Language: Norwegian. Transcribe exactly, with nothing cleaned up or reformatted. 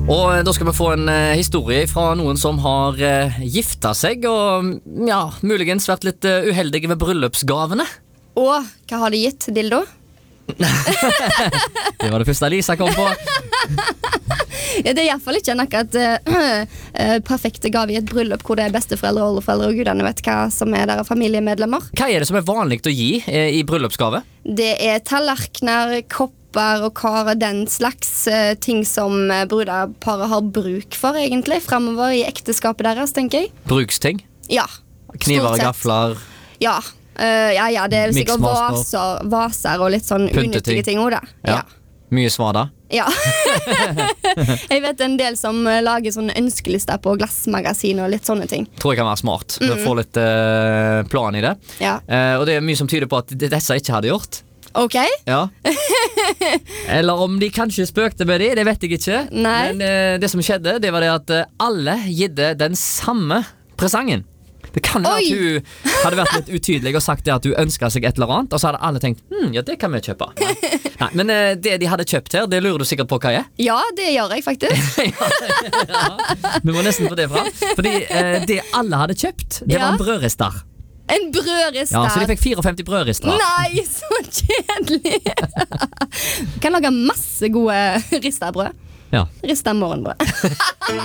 Og da skal vi få en uh, historie fra noen som har uh, gifta seg og ja, muligens vært litt uh, uheldige med bryllupsgavene. Og hva har de gitt, dildo? Det var det første Lisa kom på. Ja, det er i hvert fall ikke en akkurat uh, uh, perfekte gave i et bryllup hvor det er besteforeldre og oldeforeldre og gudene vet hva som er deres familiemedlemmer. Hva er det som er vanlig å gi uh, i bryllupsgave? Det er tallerkener, kopper og kar og den slags uh, ting som uh, brudeparet har bruk for egentlig fremover i ekteskapet deres, tenker jeg. Bruksting? Ja. Kniver og gafler? Ja. Uh, ja, ja, det er sikkert Mixmaster. vaser, vaser og litt sånn unyttige ting også, da. Ja. Ja. Mye svada? Ja. Jeg vet en del som uh, lager sånne ønskelister på glassmagasin og litt sånne ting. Tror jeg kan være smart. Vi får litt uh, plan i det. Ja. Uh, og det er mye som tyder på at det disse ikke hadde gjort. Ok. Ja. Eller om de kanskje spøkte med de, det vet jeg ikke. Nei. Men uh, det som skjedde, det var det at uh, alle gidde den samme presangen. Det kan jo være at hun hadde vært litt utydelig og sagt det at hun ønsket seg et eller annet, og så hadde alle tenkt, hm, ja, det kan vi kjøpe. Nei, men uh, det de hadde kjøpt her, det lurer du sikkert på hva er. Ja, det gjør jeg faktisk. ja, ja. Vi må nesten få det fra. Fordi uh, det alle hadde kjøpt, det Ja. var en brødrister. En brødrister. Ja, så de fikk femtifire brødrister. Nei, så kjedelig. Kan lage masse gode risterbrød. Ja. Rister morgenbrød.